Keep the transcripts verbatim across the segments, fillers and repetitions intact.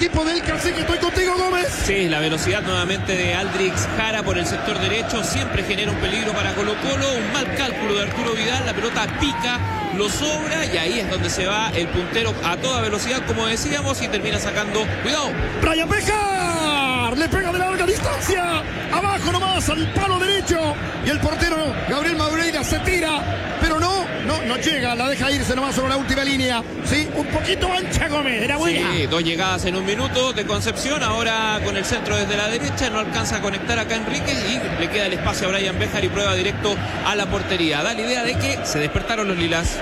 equipo del Cacique. Estoy contigo, Gómez. Sí, la velocidad nuevamente de Aldrix Jara por el sector derecho siempre genera un peligro para Colo-Colo. Un mal cálculo de Arturo Vidal, la pelota pica, lo sobra y ahí es donde se va el puntero a toda velocidad, como decíamos, y termina sacando. ¡Cuidado! Brian Bejar le pega de larga distancia, abajo nomás al palo derecho, y el portero Gabriel Maureira se tira, pero no, no, no llega, la deja irse nomás sobre la última línea. Sí, un poquito ancha Gómez, era buena. Sí, dos llegadas en un minuto de Concepción, ahora con el centro desde la derecha, no alcanza a conectar acá Enríquez y le queda el espacio a Brian Bejar y prueba directo a la portería. Da la idea de que se despertaron los lilas.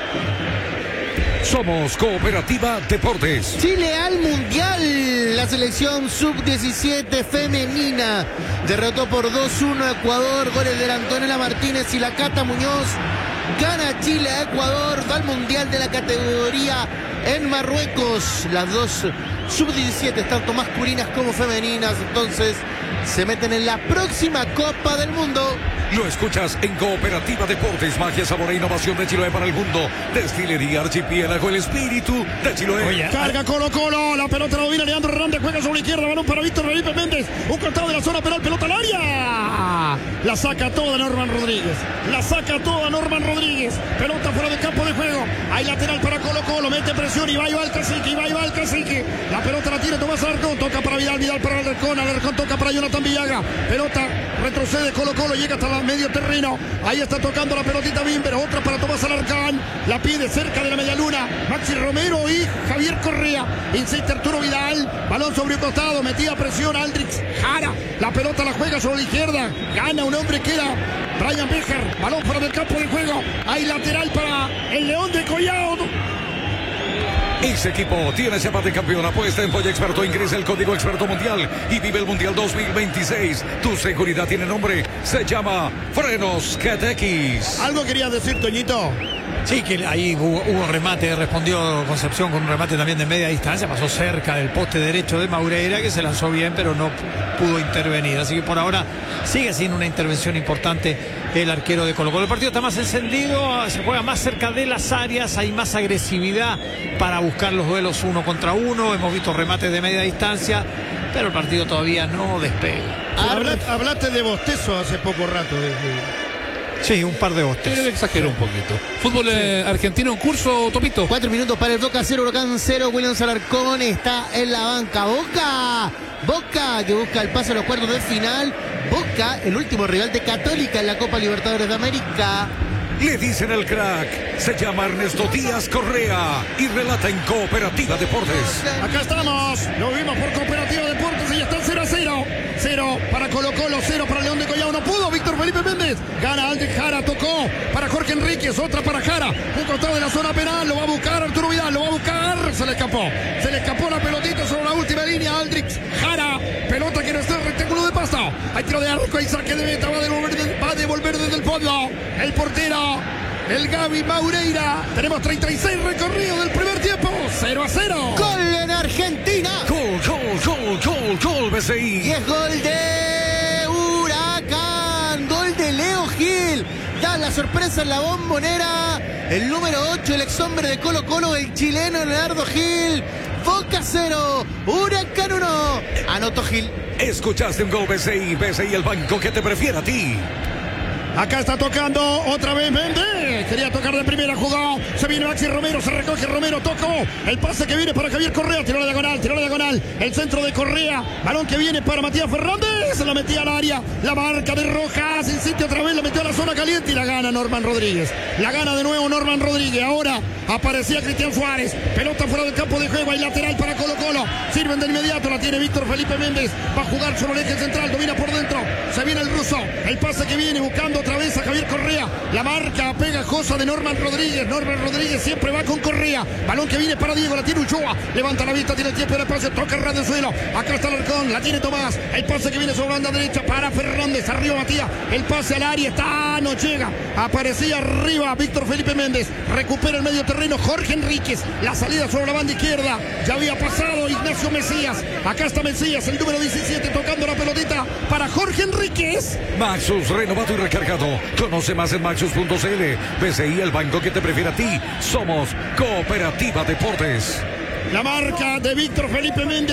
Somos Cooperativa Deportes. Chile al Mundial. La selección sub diecisiete femenina derrotó por dos uno a Ecuador. Goles de Antonella Martínez y la Cata Muñoz. Gana Chile a Ecuador. Va al Mundial de la categoría en Marruecos. Las dos sub diecisiete, tanto masculinas como femeninas, entonces se meten en la próxima Copa del Mundo. Lo escuchas en Cooperativa Deportes. Magia, sabor e innovación de Chiloé para el mundo. Destilería Archipiélago, el espíritu de Chiloé. Oye, carga Colo Colo, la pelota la domina Leandro Hernández, juega sobre la izquierda, balón para Víctor Felipe Méndez, un costado de la zona penal, pelota al área. La saca toda Norman Rodríguez, la saca toda Norman Rodríguez, pelota fuera del campo de juego. Hay lateral para Colo Colo, mete presión y va y va el Cacique, y va y va el Cacique. La pelota la tiene Tomás Alarcón, toca para Vidal, Vidal para Alarcón, Alarcón toca para Jonathan Villaga. Pelota retrocede Colo Colo, llega hasta la medio terreno. Ahí está tocando la pelotita Bimber, otra para Tomás Alarcón, la pide cerca de la media luna Maxi Romero y Javier Correa. Insiste Arturo Vidal, balón sobre un costado, metía presión Aldrix Jara, la pelota la juega sobre la izquierda, gana un hombre que era Brian Bejar, balón fuera del campo de juego. Hay lateral para el León de Collao. Ese equipo tiene ese de campeón. Apuesta en Polla Experto. Ingresa el código Experto Mundial y vive el Mundial dos mil veintiséis. Tu seguridad tiene nombre. Se llama Frenos K T X. ¿Algo querías decir, Toñito? Sí, que ahí hubo, hubo remate, respondió Concepción con un remate también de media distancia, pasó cerca del poste derecho de Maureira, que se lanzó bien, pero no pudo intervenir. Así que por ahora sigue sin una intervención importante el arquero de Colo Colo. El partido está más encendido, se juega más cerca de las áreas, hay más agresividad para buscar los duelos uno contra uno. Hemos visto remates de media distancia, pero el partido todavía no despega. Hablaste, hablaste de bostezo hace poco rato. De, de... Sí, un par de bostes. Él exageró un poquito. Fútbol eh, sí. argentino en curso, Topito. Cuatro minutos para el Boca cero, Huracán cero. William Alarcón está en la banca. Boca, Boca que busca el pase a los cuartos de final. Boca, el último rival de Católica en la Copa Libertadores de América. Le dicen el crack, se llama Ernesto Díaz Correa y relata en Cooperativa Deportes. Acá estamos, lo vimos por Cooperativa Deportes y ya está cero a cero. Cero para Colo Colo, cero para León de Collao. No pudo Víctor Felipe Méndez. Gana Aldrix Jara, tocó para Jorge Enríquez, otra para Jara. Un costado de la zona penal, lo va a buscar Arturo Vidal, lo va a buscar. Se le escapó, se le escapó la pelotita sobre la última línea. Aldrix Jara, pelota que no está en el rectángulo de pasto. Hay tiro de arco, hay saque de meta, va a devolver, va a devolver desde el fondo. El portero, el Gaby Maureira. Tenemos treinta y seis recorridos del primer tiempo. cero a cero. Gol en Argentina. Gol, gol, gol, gol, gol, B C I. Y es gol de Huracán. Gol de Leo Gil. Da la sorpresa en la Bombonera. El número ocho, el ex hombre de Colo Colo, el chileno Leonardo Gil. Boca cero, Huracán uno. Anotó Gil. Escuchaste un gol B C I. B C I, el banco que te prefiere a ti. Acá está tocando otra vez Méndez. Quería tocar de primera, jugó. Se viene Maxi Romero, se recoge Romero, tocó. El pase que viene para Javier Correa. Tiró la diagonal, tiró la diagonal. El centro de Correa. Balón que viene para Matías Fernández. Se la metía al área. La marca de Rojas. Insiste otra vez, la metió a la zona caliente y la gana Norman Rodríguez. La gana de nuevo Norman Rodríguez. Ahora aparecía Cristian Suárez. Pelota fuera del campo de juego. Hay lateral para Colo Colo. Sirven de inmediato. La tiene Víctor Felipe Méndez. Va a jugar sobre el eje central. Domina por dentro. Se viene el ruso. El pase que viene buscando otra vez a Javier Correa. La marca pegajosa de Norman Rodríguez. Norman Rodríguez siempre va con Correa. Balón que viene para Diego. La tiene Uchoa. Levanta la vista. Tiene el tiempo de pase. Toca el ras del suelo. Acá está Alarcón. La tiene Tomás. El pase que viene sobre la banda derecha para Fernández. Arriba Matías. El pase al área. Está. No llega. Aparecía arriba Víctor Felipe Méndez. Recupera el medio terreno Jorge Enríquez. La salida sobre la banda izquierda. Ya había pasado Ignacio Mesías. Acá está Mesías. El número diecisiete tocando la pelotita para Jorge Enríquez. Maxus, renovado y recargado. Conoce más en maxus punto c l. B C I, el banco que te prefiere a ti. Somos Cooperativa Deportes. La marca de Víctor Felipe Méndez.